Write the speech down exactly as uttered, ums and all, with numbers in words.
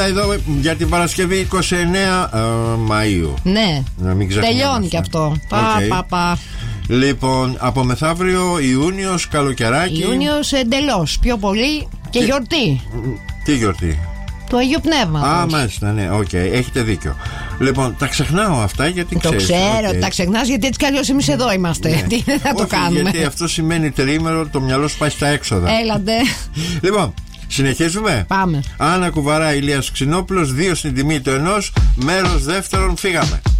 Εδώ για την Παρασκευή είκοσι εννέα Μαΐου. Ναι, να μην τελειώνει και αυτό. Πα, okay. πα, πα. Λοιπόν, από μεθαύριο Ιούνιος, καλοκαιράκι. Ιούνιος εντελώς, πιο πολύ και τι... γιορτή. Τι γιορτή? Του Αγίου Πνεύματος. Α, μάλιστα, ναι, οκ, okay, έχετε δίκιο. Λοιπόν, τα ξεχνάω αυτά γιατί το ξέρεις. Το ξέρω, okay. τα ξεχνάς γιατί έτσι κι αλλιώς εμείς εδώ είμαστε. Ναι. Τι θα το κάνουμε. Γιατί αυτό σημαίνει τριήμερο, το μυαλό σου πάει στα έξοδα. Έλατε. Λοιπόν, συνεχίζουμε. Πάμε. Άννα Κουβαρά, Ηλίας Ξινόπουλος, δύο στην τιμή του ενός. Μέρος δεύτερον, φύγαμε.